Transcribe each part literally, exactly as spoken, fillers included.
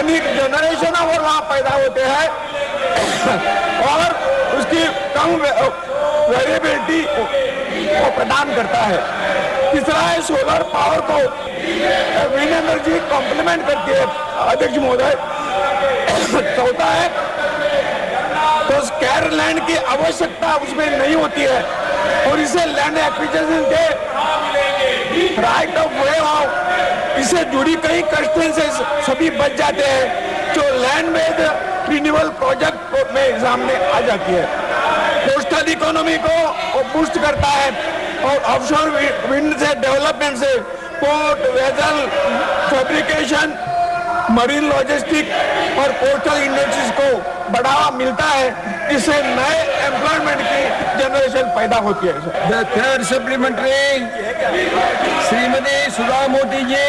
यानी जनरेशन और वहाँ पैदा होते हैं और उसकी कम वेरिएबिलिटी को प्रदान करता है। तीसरा है सोलर पावर को विंड एनर्जी कॉम्प्लीमेंट करती है अध्यक्ष महोदय। चौथा है तो स्कैर लैंड की आवश्यकता उसमें नहीं होती है और इसे लैंड एक्विजिशन के राइट ऑफ वे ऑफ इससे जुड़ी कई कंस्ट्रेंसेस सभी बच जाते हैं जो लैंड बेस्ड रिन्यूअल प्रोजेक्ट में सामने आ जाती है। कोस्टल इकोनॉमी को बूस्ट करता है और ऑफशोर विंड से डेवलपमेंट से port vessel fabrication marine logistic और पोस्टल इंडस्ट्रीज को बढ़ावा मिलता है जिससे नए एम्प्लॉयमेंट की जनरेशन पैदा होती है। The third supplementary Shrimati Sudha Modi ji.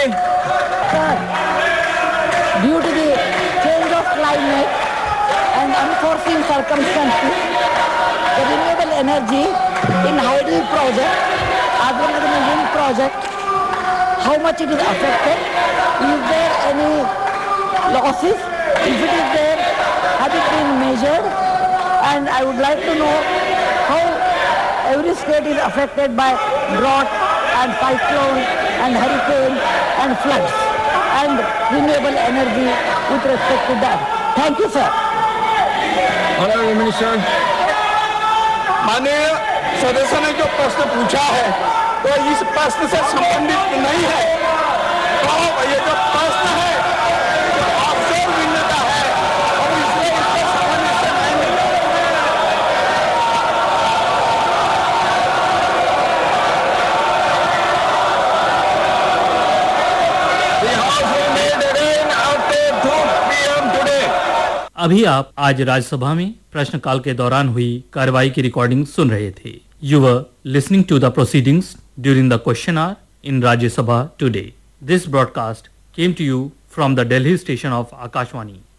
Due to the change of climate and unforeseen circumstances, the renewable energy in hydel project as well as in the wind project, how much it is affected? Is there any losses? If it is there, has it been measured? And I would like to know how every state is affected by drought and cyclone and hurricane and floods and renewable energy with respect to that. Thank you, sir. Honorable Minister. माननीय सदस्य ने जो प्रश्न पूछा है तो इस प्रश्न से संबंधित नहीं है। तो ये जो प्रश्न है जो ऑफशोर विंड का है और इसलिए इसके संबंधित से नहीं है। The House will meet again after two p m today. अभी आप आज राज्यसभा में प्रश्नकाल के दौरान हुई कार्रवाई की रिकॉर्डिंग सुन रहे थे। You were listening to the proceedings during the question our in Rajya Sabha today. This broadcast came to you from the Delhi station of Akashvani.